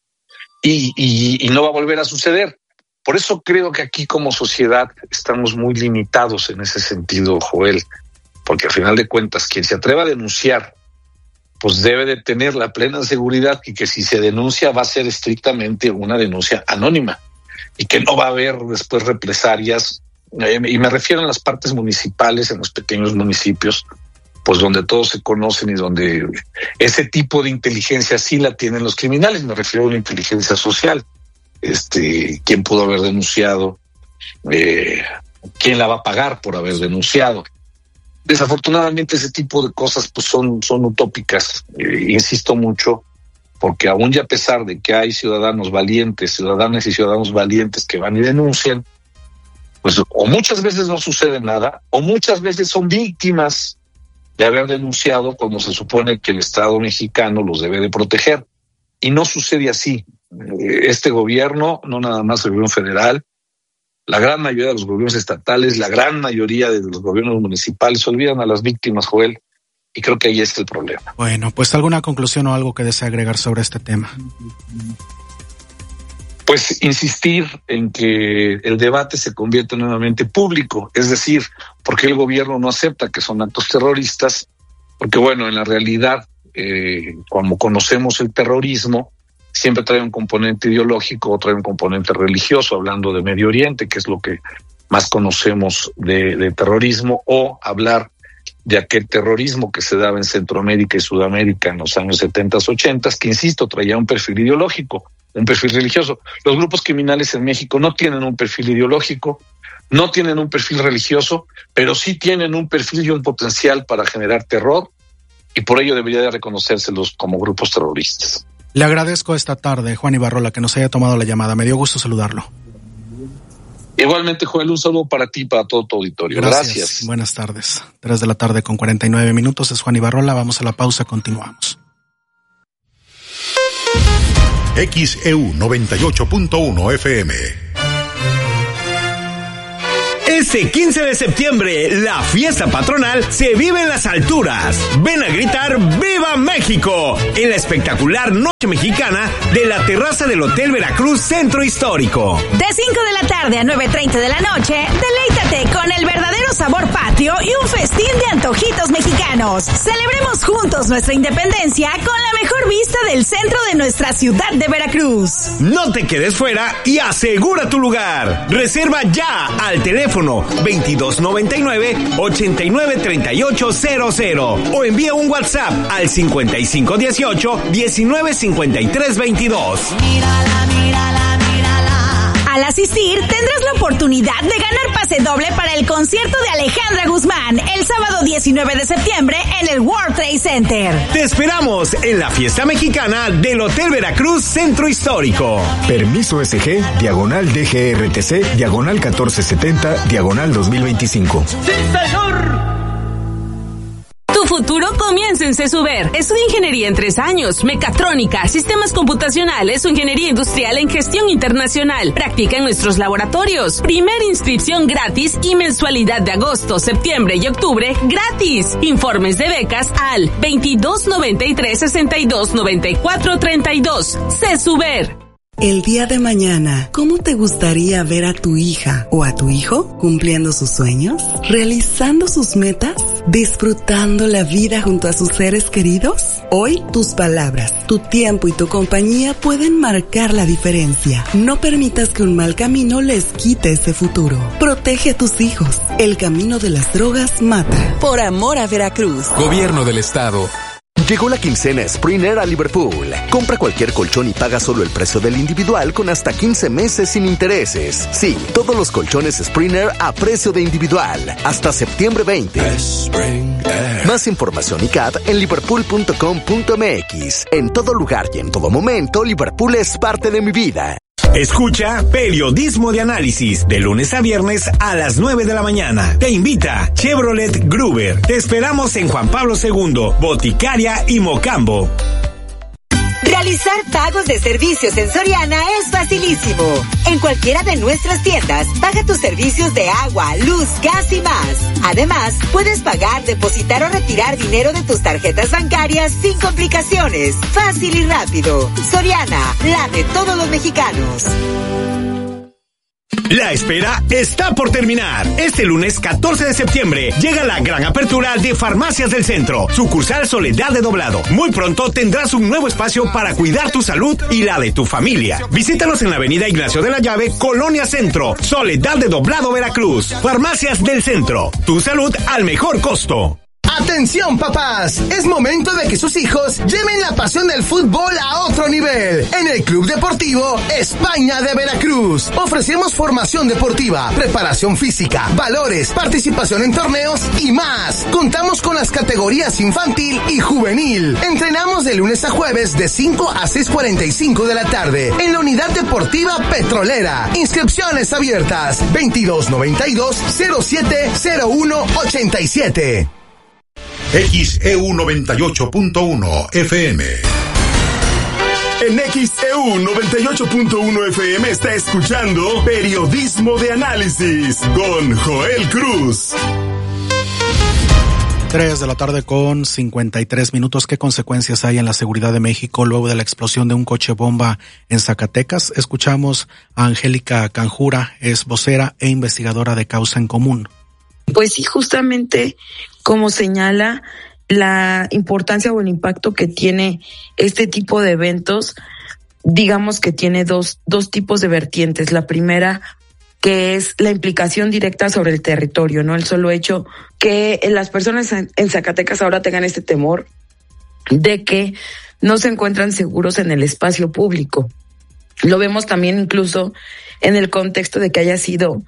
y no va a volver a suceder. Por eso creo que aquí como sociedad estamos muy limitados en ese sentido, Joel, porque al final de cuentas quien se atreva a denunciar pues debe de tener la plena seguridad que si se denuncia va a ser estrictamente una denuncia anónima y que no va a haber después represalias, y me refiero a las partes municipales, en los pequeños municipios, pues donde todos se conocen y donde ese tipo de inteligencia sí la tienen los criminales, me refiero a una inteligencia social. Quién pudo haber denunciado, quién la va a pagar por haber denunciado. Desafortunadamente ese tipo de cosas pues son utópicas, insisto mucho, porque aún y a pesar de que hay ciudadanas y ciudadanos valientes que van y denuncian, pues o muchas veces no sucede nada, o muchas veces son víctimas de haber denunciado cuando se supone que el Estado mexicano los debe de proteger, y no sucede así. Este gobierno, no nada más el gobierno federal, la gran mayoría de los gobiernos estatales, la gran mayoría de los gobiernos municipales olvidan a las víctimas, Joel, y creo que ahí está el problema. Bueno, pues ¿alguna conclusión o algo que desee agregar sobre este tema? Pues insistir en que el debate se convierta nuevamente público, es decir, porque el gobierno no acepta que son actos terroristas, porque bueno, en la realidad, como conocemos el terrorismo, siempre trae un componente ideológico o trae un componente religioso, hablando de Medio Oriente, que es lo que más conocemos de terrorismo, o hablar de aquel terrorismo que se daba en Centroamérica y Sudamérica en los años 70s, 80s, que insisto, traía un perfil ideológico, un perfil religioso. Los grupos criminales en México no tienen un perfil ideológico, no tienen un perfil religioso, pero sí tienen un perfil y un potencial para generar terror, y por ello debería de reconocérselos como grupos terroristas. Le agradezco esta tarde, Juan Ibarrola, que nos haya tomado la llamada. Me dio gusto saludarlo. Igualmente, Joel, un saludo para ti, para todo tu auditorio. Gracias. Buenas tardes. 3:49 es Juan Ibarrola. Vamos a la pausa, continuamos. XEU 98.1 FM. Este 15 de septiembre, la fiesta patronal se vive en las alturas. Ven a gritar ¡Viva México! En la espectacular Noche Mexicana de la terraza del Hotel Veracruz Centro Histórico. De 5 de la tarde a 9:30 de la noche, deleítate con el verdadero sabor patrio y un festín de antojitos mexicanos. Celebremos juntos nuestra independencia con la mejor vista del centro de nuestra ciudad de Veracruz. No te quedes fuera y asegura tu lugar. Reserva ya al teléfono 2299-893800 o envía un WhatsApp al 5518-195322. Al asistir, tendrás la oportunidad de ganar pase doble para el concierto de Alejandra Guzmán el sábado 19 de septiembre en el World Trade Center. Te esperamos en la fiesta mexicana del Hotel Veracruz Centro Histórico. Permiso SG, /DGRTC, /1470, /2025. ¡Sí, señor! Tu futuro comienza en CESUBER. Estudia ingeniería en 3 años, mecatrónica, sistemas computacionales o ingeniería industrial en gestión internacional. Practica en nuestros laboratorios. Primera inscripción gratis y mensualidad de agosto, septiembre y octubre gratis. Informes de becas al 2293-629432. CESUBER. El día de mañana, ¿cómo te gustaría ver a tu hija o a tu hijo cumpliendo sus sueños, realizando sus metas, disfrutando la vida junto a sus seres queridos? Hoy, tus palabras, tu tiempo y tu compañía pueden marcar la diferencia. No permitas que un mal camino les quite ese futuro. Protege a tus hijos. El camino de las drogas mata. Por amor a Veracruz. Gobierno del Estado. Llegó la quincena Springer a Liverpool. Compra cualquier colchón y paga solo el precio del individual con hasta 15 meses sin intereses. Sí, todos los colchones Springer a precio de individual. Hasta septiembre 20. Más información y CAD en liverpool.com.mx. En todo lugar y en todo momento, Liverpool es parte de mi vida. Escucha Periodismo de Análisis de lunes a viernes a las 9 de la mañana. Te invita Chevrolet Gruber. Te esperamos en Juan Pablo II, Boticaria y Mocambo. Realizar pagos de servicios en Soriana es facilísimo. En cualquiera de nuestras tiendas, paga tus servicios de agua, luz, gas y más. Además, puedes pagar, depositar o retirar dinero de tus tarjetas bancarias sin complicaciones. Fácil y rápido. Soriana, la de todos los mexicanos. La espera está por terminar. Este lunes 14 de septiembre llega la gran apertura de Farmacias del Centro, sucursal Soledad de Doblado. Muy pronto tendrás un nuevo espacio para cuidar tu salud y la de tu familia. Visítanos en la avenida Ignacio de la Llave, Colonia Centro, Soledad de Doblado, Veracruz. Farmacias del Centro, tu salud al mejor costo. ¡Atención, papás! Es momento de que sus hijos lleven la pasión del fútbol a otro nivel. En el Club Deportivo España de Veracruz ofrecemos formación deportiva, preparación física, valores, participación en torneos y más. Contamos con las categorías infantil y juvenil. Entrenamos de lunes a jueves de 5 a 6:45 de la tarde en la Unidad Deportiva Petrolera. Inscripciones abiertas 2292-070187. XEU 98.1 FM. En XEU 98.1 FM está escuchando Periodismo de Análisis con Joel Cruz. 3:53 p.m. ¿Qué consecuencias hay en la seguridad de México luego de la explosión de un coche bomba en Zacatecas? Escuchamos a Angélica Canjura, es vocera e investigadora de Causa en Común. Pues sí, justamente como señala la importancia o el impacto que tiene este tipo de eventos, digamos que tiene dos tipos de vertientes. La primera, que es la implicación directa sobre el territorio, ¿no? El solo hecho que las personas en Zacatecas ahora tengan este temor de que no se encuentran seguros en el espacio público. Lo vemos también incluso en el contexto de que haya sido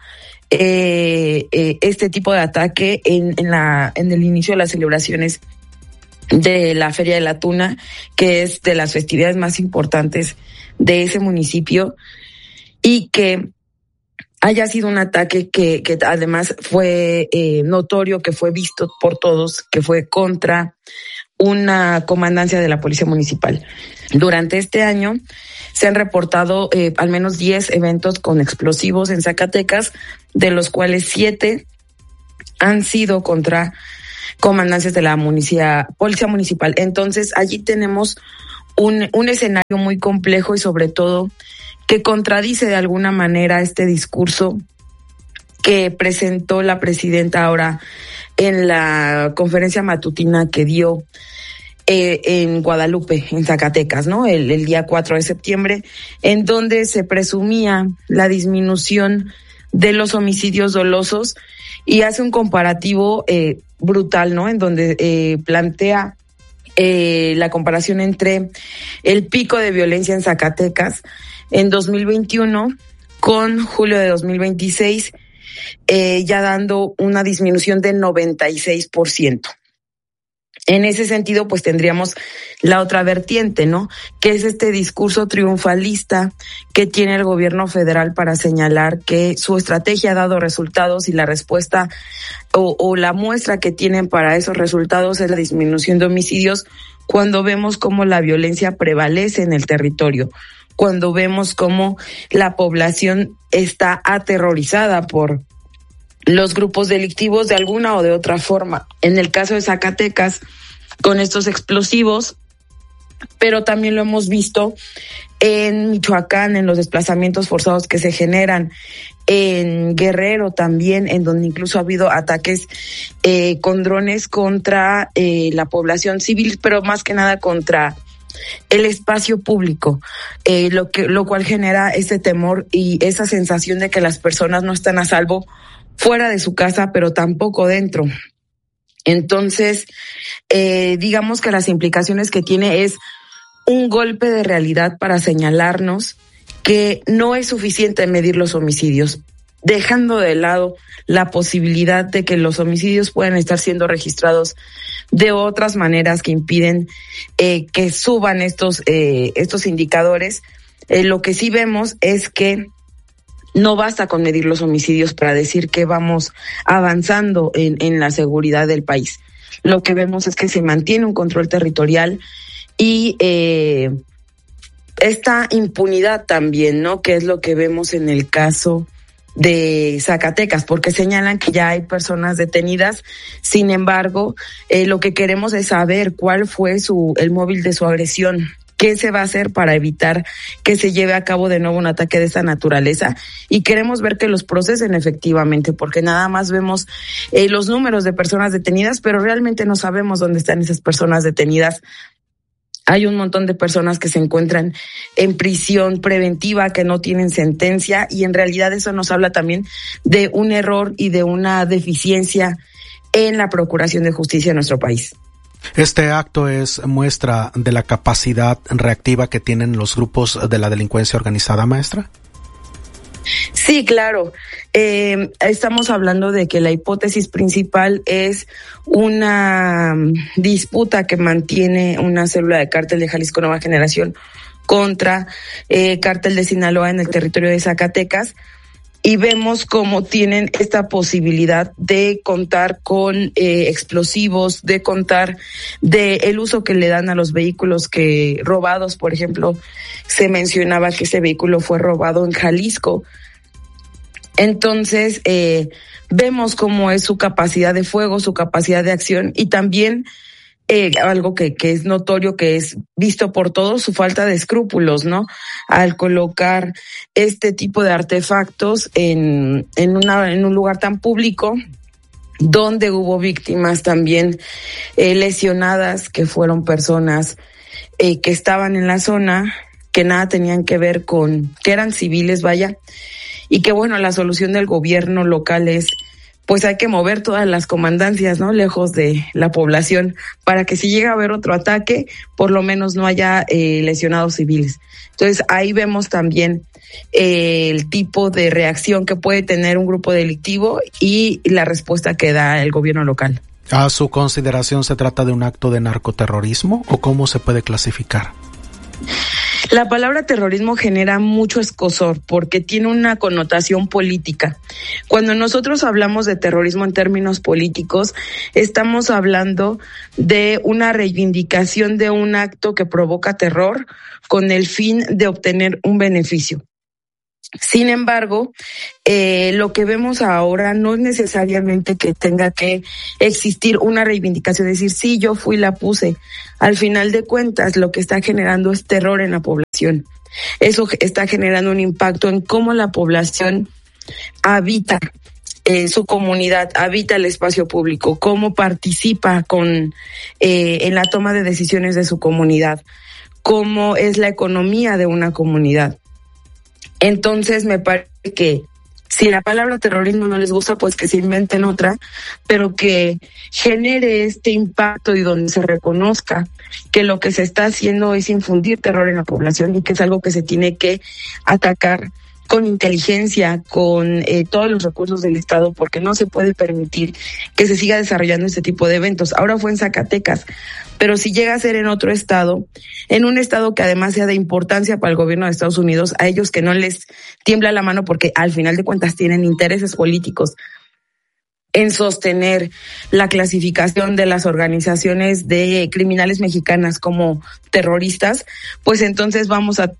este tipo de ataque en el inicio de las celebraciones de la Feria de la Tuna, que es de las festividades más importantes de ese municipio, y que haya sido un ataque que además fue notorio, que fue visto por todos, que fue contra una comandancia de la Policía Municipal. Durante este año se han reportado al menos 10 eventos con explosivos en Zacatecas, de los cuales 7 han sido contra comandancias de la Policía Municipal. Entonces, allí tenemos un escenario muy complejo y sobre todo que contradice de alguna manera este discurso que presentó la presidenta ahora en la conferencia matutina que dio en Guadalupe, en Zacatecas, ¿no? El día 4 de septiembre, en donde se presumía la disminución de los homicidios dolosos y hace un comparativo brutal, ¿no? En donde plantea la comparación entre el pico de violencia en Zacatecas en 2021 con julio de 2026, ya dando una disminución de 96%. En ese sentido, pues tendríamos la otra vertiente, ¿no? Que es este discurso triunfalista que tiene el gobierno federal para señalar que su estrategia ha dado resultados y la respuesta o la muestra que tienen para esos resultados es la disminución de homicidios, cuando vemos cómo la violencia prevalece en el territorio, cuando vemos cómo la población está aterrorizada por los grupos delictivos de alguna o de otra forma. En el caso de Zacatecas, con estos explosivos, pero también lo hemos visto en Michoacán, en los desplazamientos forzados que se generan, en Guerrero también, en donde incluso ha habido ataques con drones contra la población civil, pero más que nada contra el espacio público, lo cual genera ese temor y esa sensación de que las personas no están a salvo fuera de su casa, pero tampoco dentro. Entonces, digamos que las implicaciones que tiene es un golpe de realidad para señalarnos que no es suficiente medir los homicidios, dejando de lado la posibilidad de que los homicidios puedan estar siendo registrados de otras maneras que impiden que suban estos indicadores. Lo que sí vemos es que no basta con medir los homicidios para decir que vamos avanzando en la seguridad del país. Lo que vemos es que se mantiene un control territorial y esta impunidad también, ¿no? Que es lo que vemos en el caso de Zacatecas, porque señalan que ya hay personas detenidas. Sin embargo, lo que queremos es saber cuál fue el móvil de su agresión. ¿Qué se va a hacer para evitar que se lleve a cabo de nuevo un ataque de esa naturaleza? Y queremos ver que los procesen efectivamente, porque nada más vemos los números de personas detenidas, pero realmente no sabemos dónde están esas personas detenidas. Hay un montón de personas que se encuentran en prisión preventiva, que no tienen sentencia, y en realidad eso nos habla también de un error y de una deficiencia en la procuración de justicia en nuestro país. Este acto es muestra de la capacidad reactiva que tienen los grupos de la delincuencia organizada, maestra. Sí, claro. Estamos hablando de que la hipótesis principal es una disputa que mantiene una célula de Cártel de Jalisco Nueva Generación contra Cártel de Sinaloa en el territorio de Zacatecas. Y vemos cómo tienen esta posibilidad de contar con explosivos, de contar de el uso que le dan a los vehículos robados. Por ejemplo, se mencionaba que ese vehículo fue robado en Jalisco. Entonces, vemos cómo es su capacidad de fuego, su capacidad de acción, y también algo que es notorio, que es visto por todos, su falta de escrúpulos, ¿no? Al colocar este tipo de artefactos en un lugar tan público, donde hubo víctimas también lesionadas, que fueron personas que estaban en la zona, que nada tenían que ver que eran civiles, vaya, y que bueno, la solución del gobierno local es, pues hay que mover todas las comandancias, ¿no? Lejos de la población, para que si llega a haber otro ataque, por lo menos no haya lesionados civiles. Entonces ahí vemos también el tipo de reacción que puede tener un grupo delictivo y la respuesta que da el gobierno local. ¿A su consideración se trata de un acto de narcoterrorismo o cómo se puede clasificar? La palabra terrorismo genera mucho escozor porque tiene una connotación política. Cuando nosotros hablamos de terrorismo en términos políticos, estamos hablando de una reivindicación de un acto que provoca terror con el fin de obtener un beneficio. Sin embargo, lo que vemos ahora no es necesariamente que tenga que existir una reivindicación, decir, sí, yo fui, la puse. Al final de cuentas, lo que está generando es terror en la población. Eso está generando un impacto en cómo la población habita su comunidad, habita el espacio público, cómo participa en la toma de decisiones de su comunidad, cómo es la economía de una comunidad. Entonces me parece que si la palabra terrorismo no les gusta, pues que se inventen otra, pero que genere este impacto y donde se reconozca que lo que se está haciendo es infundir terror en la población y que es algo que se tiene que atacar con inteligencia, con todos los recursos del Estado, porque no se puede permitir que se siga desarrollando este tipo de eventos. Ahora fue en Zacatecas, pero si llega a ser en otro estado, en un estado que además sea de importancia para el gobierno de Estados Unidos, a ellos que no les tiembla la mano porque al final de cuentas tienen intereses políticos en sostener la clasificación de las organizaciones de criminales mexicanas como terroristas, pues entonces vamos a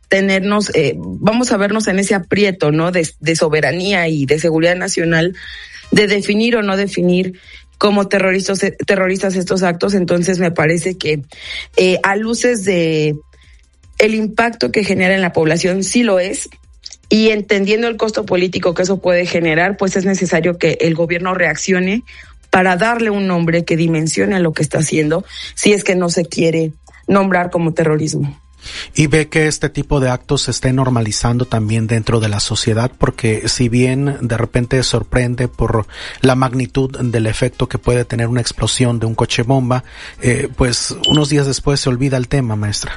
vernos en ese aprieto, ¿no? De soberanía y de seguridad nacional, de definir o no definir como terroristas estos actos. Entonces me parece que a luces de el impacto que genera en la población sí lo es. Y entendiendo el costo político que eso puede generar, pues es necesario que el gobierno reaccione para darle un nombre que dimensione a lo que está haciendo, si es que no se quiere nombrar como terrorismo. Y ve que este tipo de actos se esté normalizando también dentro de la sociedad, porque si bien de repente sorprende por la magnitud del efecto que puede tener una explosión de un coche bomba, pues unos días después se olvida el tema, maestra.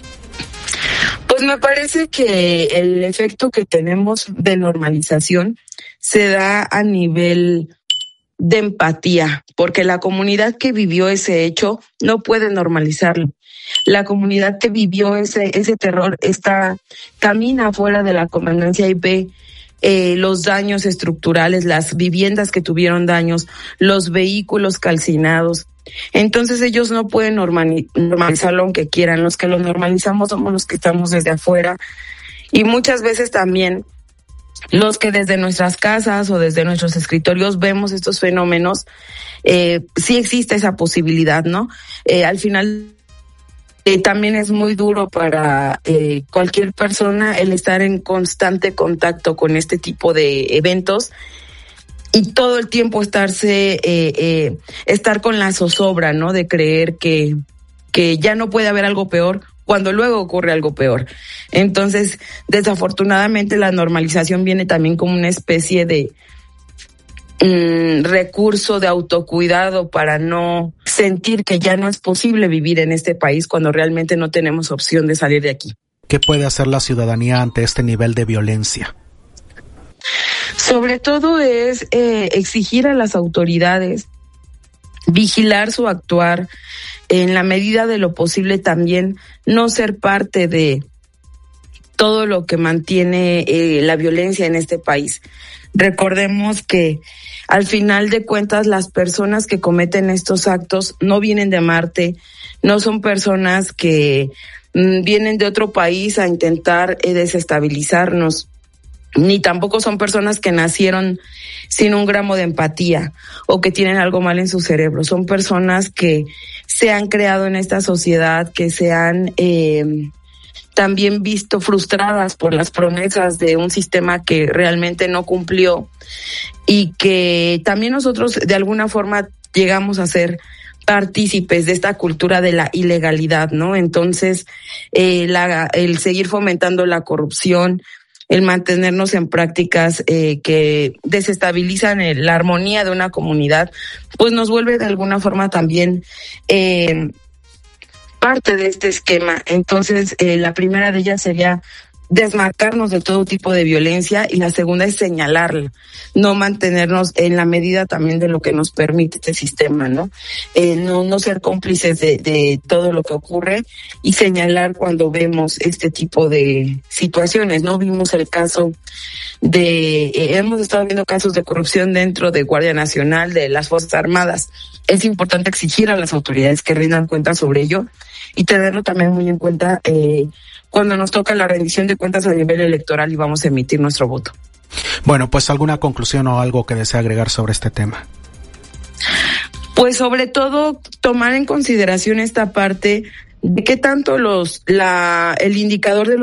Pues me parece que el efecto que tenemos de normalización se da a nivel de empatía, porque la comunidad que vivió ese hecho no puede normalizarlo. La comunidad que vivió ese terror camina fuera de la comandancia y ve los daños estructurales, las viviendas que tuvieron daños, los vehículos calcinados. Entonces ellos no pueden normalizarlo aunque quieran. Los que lo normalizamos somos los que estamos desde afuera y muchas veces también los que desde nuestras casas o desde nuestros escritorios vemos estos fenómenos. Sí existe esa posibilidad, ¿no? Al final también es muy duro para cualquier persona el estar en constante contacto con este tipo de eventos y todo el tiempo estar con la zozobra, ¿no? De creer que ya no puede haber algo peor cuando luego ocurre algo peor. Entonces, desafortunadamente la normalización viene también como una especie de recurso de autocuidado para no sentir que ya no es posible vivir en este país cuando realmente no tenemos opción de salir de aquí. ¿Qué puede hacer la ciudadanía ante este nivel de violencia? Sobre todo es exigir a las autoridades, vigilar su actuar, en la medida de lo posible también no ser parte de todo lo que mantiene la violencia en este país. Recordemos que al final de cuentas las personas que cometen estos actos no vienen de Marte, no son personas que vienen de otro país a intentar desestabilizarnos, ni tampoco son personas que nacieron sin un gramo de empatía o que tienen algo mal en su cerebro. Son personas que se han creado en esta sociedad, que se han también visto frustradas por las promesas de un sistema que realmente no cumplió y que también nosotros de alguna forma llegamos a ser partícipes de esta cultura de la ilegalidad, ¿no? Entonces, el seguir fomentando la corrupción, el mantenernos en prácticas que desestabilizan la armonía de una comunidad, pues nos vuelve de alguna forma también parte de este esquema. Entonces, la primera de ellas sería desmarcarnos de todo tipo de violencia, y la segunda es señalarla, no mantenernos en la medida también de lo que nos permite este sistema, ¿no? No ser cómplices de todo lo que ocurre y señalar cuando vemos este tipo de situaciones, ¿no? Vimos el caso hemos estado viendo casos de corrupción dentro de Guardia Nacional, de las Fuerzas Armadas. Es importante exigir a las autoridades que rindan cuentas sobre ello y tenerlo también muy en cuenta cuando nos toca la rendición de cuentas a nivel electoral y vamos a emitir nuestro voto. Bueno, pues ¿alguna conclusión o algo que desea agregar sobre este tema? Pues sobre todo tomar en consideración esta parte de qué tanto el indicador de